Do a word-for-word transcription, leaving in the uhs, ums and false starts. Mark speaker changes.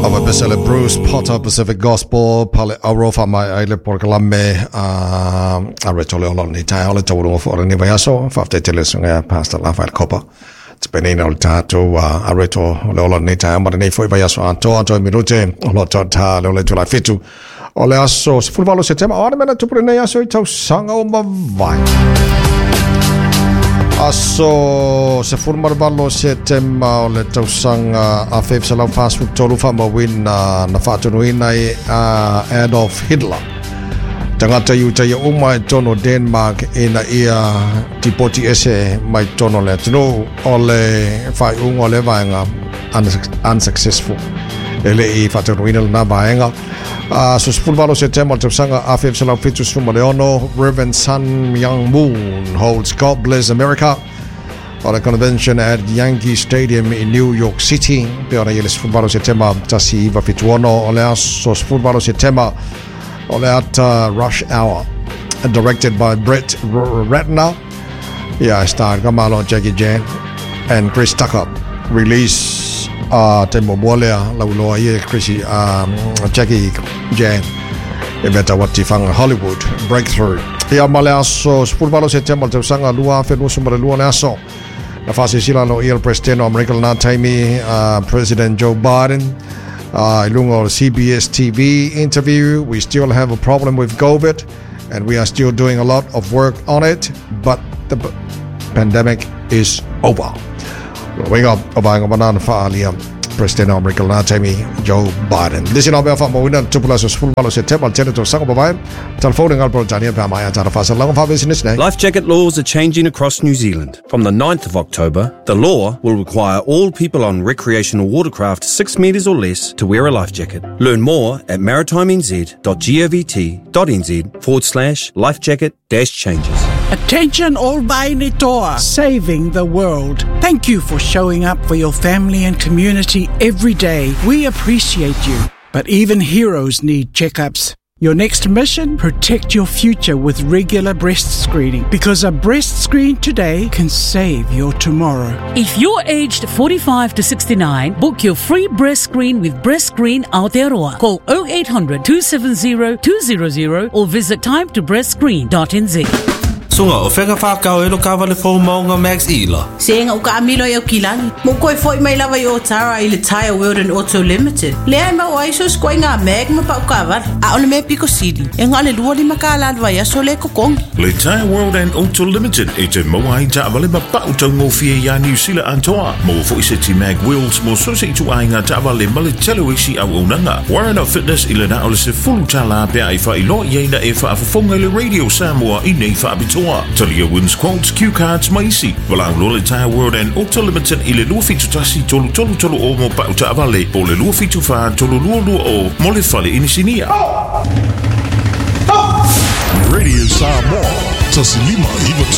Speaker 1: of a Besele Bruce Potter Pacific Gospel Pale Arofa mai aile porkalame a retole oloni tai ole tolo for ni vayaso fafte telesunga Pastor Rafael Copper. It's been in all tato a reto oloni tai ma nei foi vayaso anto anto minute lo tota lo le tula fitu ole aso fulvalo setema ora mena tu prene aso i tau sanga o ma vai. Aso se formar ballo setema o le tausanga a fef salau fast food tolu fa ma win na na fatunuina i Adolf Hitler. Tangata yu tai o mai tono Denmark ina ia tipoti ese mai tono le tno ole fai un ole vainga unsuccessful. Ele i fatunuina na vainga. Uh, so Spulvalo September Tausanga A F F Salau Fitus from Leono, Reverend Sun Myung Moon holds God Bless America on a convention at Yankee Stadium in New York City. Peona Yelis Spulvalo September Tasi Iva Fituono Oleas so Spulvalo September Oleat Rush Hour, directed by Brett Ratner. Yeah, starred Gamalo Jackie Chan and Chris Tucker. Release Uh, tempo bolea lauloa ia Chrissy um, Jackie Chan e meta wati fanga Hollywood Breakthrough ia maleaso spulvalo setembro te sanga lua fenu sumare lua naso na fase sila no il presteno American na time uh, President Joe Biden uh, lungo C B S T V interview. We still have a problem with COVID and we are still doing a lot of work on it, but the p- pandemic is over. Wake up, abang abanan faalia President American na time Joe Biden. This is now befa mo winan tupula so full malo setembro teneto sang babai telephone ngal pro jania pa maya tara fasa lang fa business ne.
Speaker 2: Life jacket laws are changing across New Zealand. From the ninth of October, the law will require all people on recreational watercraft six metres or less to wear a life jacket. Learn more at maritimenz.govt.nz forward slash life jacket dash changes.
Speaker 3: Attention all Bainetoa, saving the world. Thank you for showing up for your family and community every day. We appreciate you. But even heroes need checkups. Your next mission? Protect your future with regular breast screening, because a breast screen today can save your tomorrow.
Speaker 4: If you're aged forty-five to sixty-nine, book your free breast screen with Breast Screen Aotearoa. Call oh eight hundred, two seven zero, two zero zero or visit time to breast screen dot n z.
Speaker 5: Sunga o wheka whakao e lo kawa le whau maunga Max Ela.
Speaker 6: Senga o ka amilo i o kilani. Mo koe foi mai lava i o Tara i le Tire World and Auto Limited. Lea ma o aiso skoi ngā meg ma pa o kawa. A o le me piko sidi. E ngā le lua li makala adwa ia so le kokongi.
Speaker 7: Le Tire World and Auto Limited e te moa i ta wale ma pa o tau ngofia ia New Zealand antoa. Mo fo i se ti mag wheels mo so se i tu ai ngā ta wale ma le telo isi au unanga. Warren of Fitness i le na o le se fulu tala pia i wha i lo i eina e wha afafonga le Radio Samoa i nei wha abitoa. Talia wins quotes, cue cards, maisi. Walang lo le Tire World and Auto Limited i le lua fitu tasi tolu tolu tolu o mo pa o ta avale. Po le lua fitu wha tolu lua lua o mo le fale inisinia.
Speaker 8: Radio Samoa, tasi lima iwa